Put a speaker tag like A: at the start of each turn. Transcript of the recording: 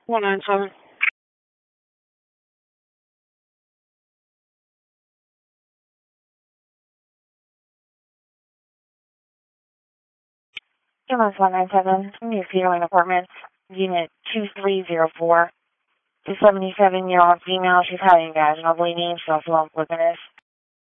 A: 197. Ambulance 197, New Peterland Apartments, Unit 2304. The 77-year-old female, she's having vaginal bleeding, she's also on flippiness.